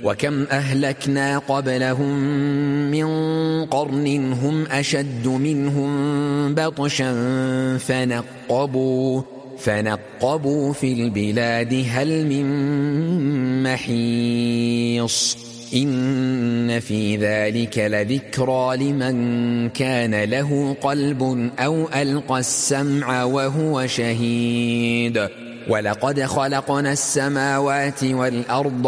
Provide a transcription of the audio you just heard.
وكم أهلكنا قبلهم من قرن هم أشد منهم بطشا فنقبوا في البلاد هل من محيص إن في ذلك لذكرى لمن كان له قلب أو ألقى السمع وهو شهيد ولقد خلقنا السماوات والأرض